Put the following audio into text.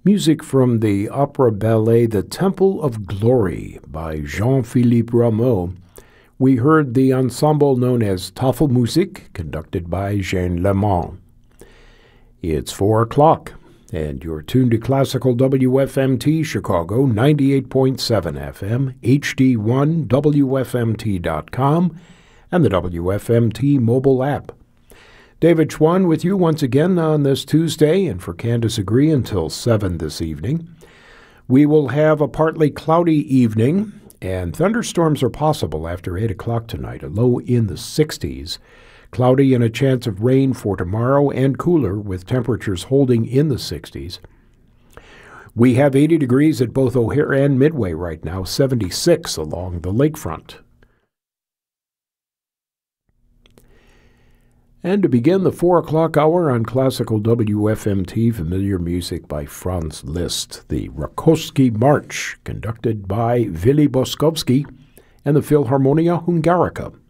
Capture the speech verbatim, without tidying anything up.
Music from the opera ballet The Temple of Glory by Jean-Philippe Rameau. We heard the ensemble known as Tafelmusik, conducted by Jean Lemond. It's four o'clock, and you're tuned to Classical W F M T Chicago, ninety-eight point seven F M, H D one, W F M T dot com, and the W F M T mobile app. David Schwann with you once again on this Tuesday, and for Candace Agree until seven this evening. We will have a partly cloudy evening, and thunderstorms are possible after eight o'clock tonight, a low in the sixties. Cloudy and a chance of rain for tomorrow, and cooler with temperatures holding in the sixties. We have eighty degrees at both O'Hare and Midway right now, seventy-six along the lakefront. And to begin the four o'clock hour on Classical W F M T, familiar music by Franz Liszt, the Rakowski March, conducted by Willy Boskowski and the Philharmonia Hungarica.